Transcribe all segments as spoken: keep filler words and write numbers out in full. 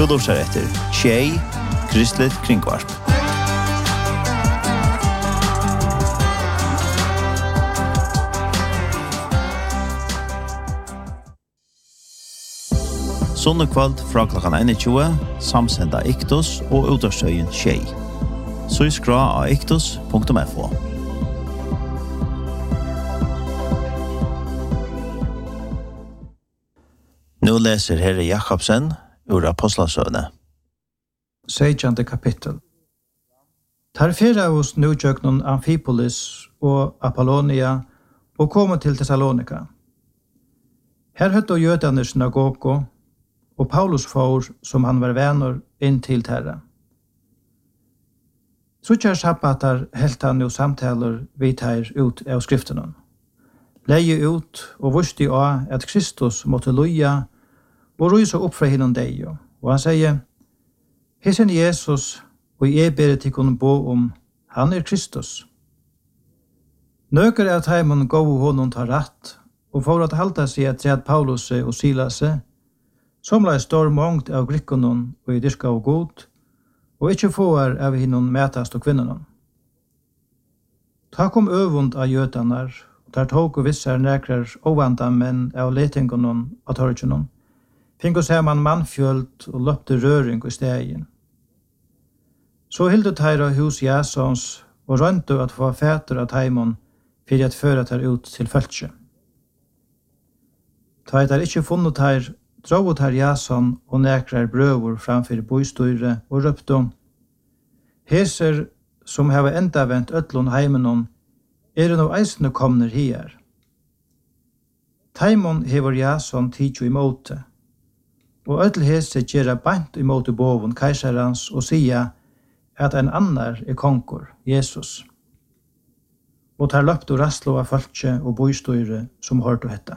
Du lurer etter Tjej, Kristelig Kringvarp. Sunnekvald fra klokkan einogtjúgu, samsenda Iktus og utastøyen Tjej. Så skra av iktus punktum f o. Nu läser Herre Jakobsen ur Apostlasøvne. Sejande kapittel. Tar fyra av oss nu tjøknon Amphipolis og Apollonia og kom til Thessalonika. Her høtte jødene synagogo, og Paulus får, som han var vänner, inn til terra. Suttjar sabbatar helt han jo samtaler vid her ut av skriftenen. Leie ut og vusti av at Kristus måtte loja og rysa opp fra hinnom deg. Og han sier, Hesen Jesus, og jeg ber til kunne bo om, han er Kristus. Nøker er at heimen gå honom ta ratt, og for at halta seg at treat Paulus og Silas, som la stor mångt av grikkonon og i dyrka og god, og ikkje får av hinnom metast og kvinnonon. Ta kom øvund av jødanar, og der tog og vissar nekrar ovanda menn av letingonon og torgjonon, fingo ser man mannfjöld og løpte røring i stegen. Så hilde teir av hus Jasons og røntu at få fæter av teimon fyrir at føra teir ut til fölkje. Ta et er ikkje funnet teir, dro teir Jason og nekrar brøver framfyr boistøyre og røpte, Heser som hava enda vent ötlun heimenon, er no eisne komner hier. Teimon hever Jason tidjo i måte, og öll hese gjerra bant i måte boven keisarans og sia at en annar er konkor, Jesus. Og tar løpt og rastlo av fölkje og boistøyre som hørte hetta.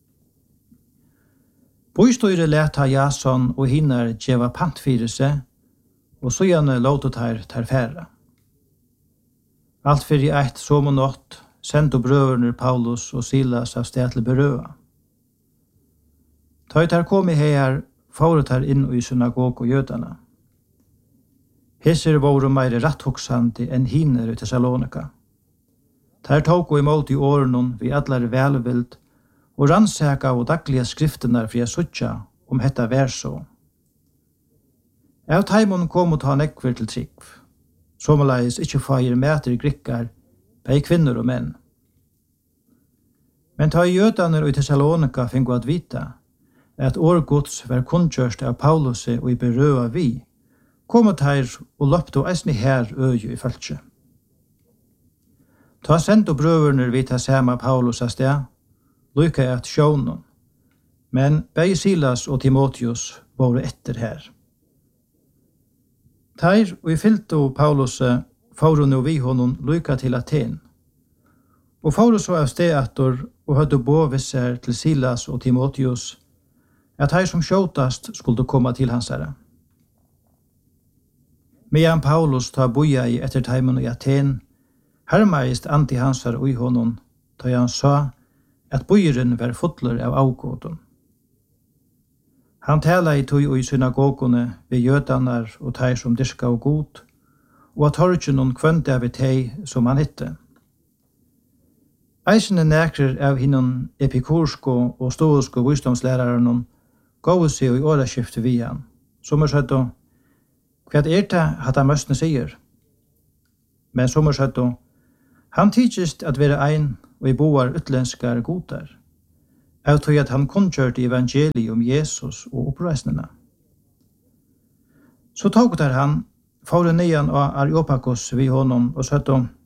Boistøyre leta Jason og hinnar djeva pant fyrir seg, og så gjerne låtet her tar færre. Alt fyrir eit som og nått sendte brøverne Paulus og Silas av sted til berøa. Ta ut her kom i her, fåret her inn i synagog og jødana. Hesser våre meire ratthoksandi enn hinner i Thessalonika. Der tog og imot i årenon vi allar velvild, og rannsaka og dagliga skriftenar fri a suttja om hetta verso. Av taimon kom og ta nekver til trikv, somaleis ikkje feir meter grikkar, bei kvinner og menn. Men ta i jødaner og i Thessalonika fingo at vita, at årgods var kundkjørst av Paulus og i berøa vi, kom og teir og løpte og eisne her øye i fölkje. Ta sendt og brøverner vi ta sama Paulus av sted, lykka at sjånen, men bei Silas og Timotheus var etter her. Teir og i fylto Paulus får nå vi honom lykka til Aten, og får så av sted atter og høyde bovisser til Silas og Timotheus, at her som skjåtast skulle komme til hans herre. Medan Paulus ta boja i etter teimen i Aten, hermeist anti hans herre og i honom, da han sa at bojeren var fotler av avgåten. Han tala i tog og i synagogene ved jødanar og teir som dyrka og god, og at torgjonon kvønte av tei som han hitte. Eisene nekrer av hinnon epikursko og stoisko visdomslæraren gåu seg i åraskiftet vi han, som er søtto, hva er det at han møstene sier? Men som er søtto, han tidsist at være ein og i boar utlenskar godar, av tog at han kundkjørte evangeliet om Jesus og oppreisnena. Så tog der han, fåre nian av Areopagos vi honom og søtto,